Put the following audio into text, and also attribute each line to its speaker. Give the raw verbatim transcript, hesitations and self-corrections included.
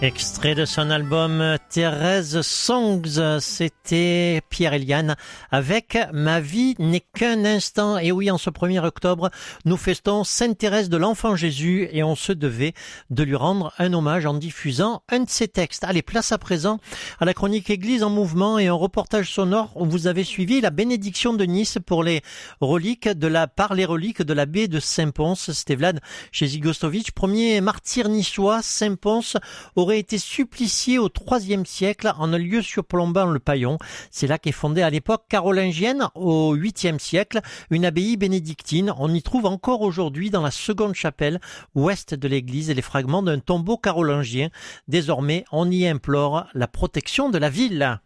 Speaker 1: Extrait de son album Thérèse Songs, c'était Pierre-Eliane avec Ma vie n'est qu'un instant. Et oui, en ce premier octobre, nous festons Sainte Thérèse de l'Enfant Jésus et on se devait de lui rendre un hommage en diffusant un de ses textes. Allez, place à présent à la chronique Église en mouvement et un reportage sonore où vous avez suivi la bénédiction de Nice pour les reliques de la, par les reliques de l'abbé de Saint-Pons. C'était Vlad Jezigostovic, premier martyr niçois. Saint-Pons aurait été supplicié au troisième siècle en un lieu surplombant le Paillon. C'est là qu'est fondée à l'époque carolingienne, au huitième siècle, une abbaye bénédictine. On y trouve encore aujourd'hui dans la seconde chapelle ouest de l'église les fragments d'un tombeau carolingien. Désormais, on y implore la protection de la ville.